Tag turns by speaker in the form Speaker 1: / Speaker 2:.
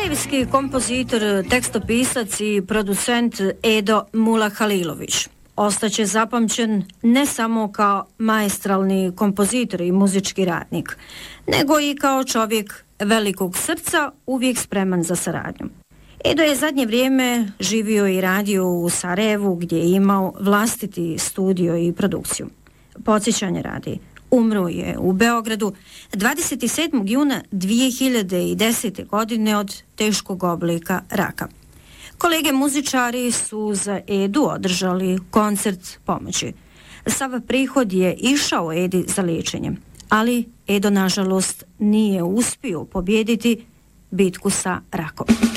Speaker 1: Sarajevski kompozitor, tekstopisac i producent Edo Mulahalilović ostaće zapamćen ne samo kao maestralni kompozitor i muzički radnik, nego i kao čovjek velikog srca, uvijek spreman za saradnju. Edo je zadnje vrijeme živio i radio u Sarajevu, gdje je imao vlastiti studio i produkciju. Podsjećanje radi, umro je u Beogradu 27. juna 2010. godine od teškog oblika raka. Kolege muzičari su za Edu održali koncert pomoći. Sav prihod je išao Edi za liječenje, ali Edo nažalost nije uspio pobijediti bitku sa rakom.